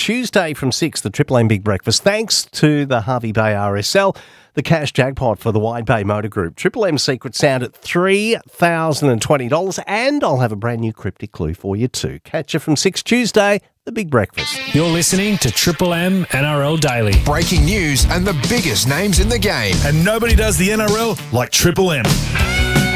Tuesday from 6, the Triple M Big Breakfast. Thanks to the Harvey Bay RSL, the cash jackpot for the Wide Bay Motor Group. Triple M secret sound at $3,020, and I'll have a brand new cryptic clue for you too. Catch you from 6 Tuesday, the Big Breakfast. You're listening to Triple M NRL Daily. Breaking news and the biggest names in the game. And nobody does the NRL like Triple M.